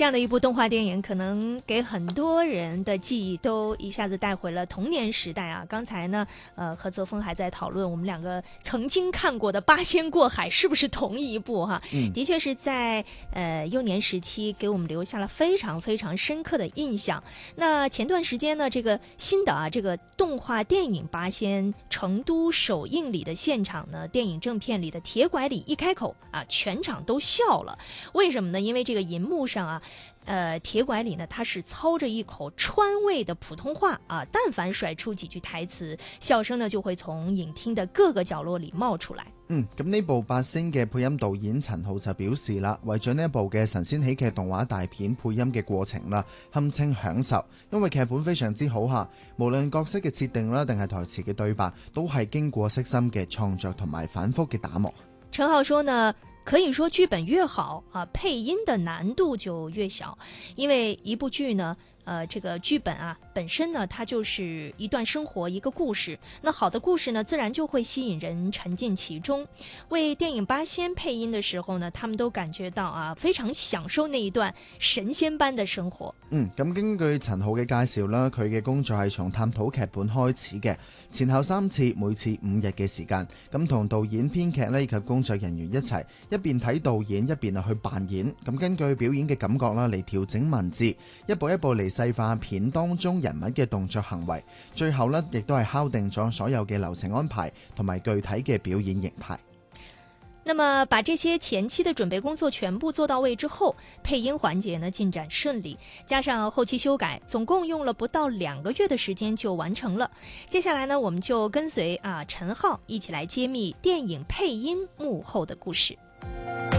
这样的一部动画电影可能给很多人的记忆都一下子带回了童年时代啊。刚才呢和泽峰还在讨论我们两个曾经看过的《八仙过海》是不是同一部哈。的确是在幼年时期给我们留下了非常非常深刻的印象。那前段时间呢，这个新的这个动画电影《八仙》成都首映礼的现场呢，电影正片里的铁拐李一开口全场都笑了。为什么呢？因为这个银幕上铁拐李呢，他是操着一口川味的普通話但凡甩出幾句台詞，笑聲呢就會從影廳的各個角落裏冒出來。 咁呢部八仙嘅配音導演陳浩就表示啦，為咗呢一部嘅神仙喜劇動畫大片配音嘅過程啦，堪稱享受，因為劇本非常之好嚇，無論角色嘅設定啦，定係台詞嘅對白，都係經過悉心嘅創作同埋反覆嘅打磨。 陳浩說呢，可以說劇本越好配音的難度就越小，因為一部劇呢這個劇本本身呢，它就是一段生活，一個故事。那好的故事呢，自然就會吸引人沉浸其中。為電影《八仙》配音的時候呢，他們都感覺到非常享受那一段神仙般的生活。 咁根據陳浩嘅介紹啦，佢嘅工作係從探討劇本開始嘅，前後3次，每次5日嘅時間。咁同導演、編劇呢以及工作人員一齊，一邊睇導演，一邊去扮演。咁根據表演嘅感覺啦嚟調整文字，一步一步嚟細化片當中人物嘅動作行為，最後呢亦都係敲定咗所有嘅流程安排同埋具體嘅表演形態。 那麼把這些前期的準備工作全部做到位之後，配音環節呢進展順利，加上後期修改，總共用了不到2個月的時間就完成了。接下來呢，我們就跟隨陳浩一起來揭秘電影配音幕後的故事。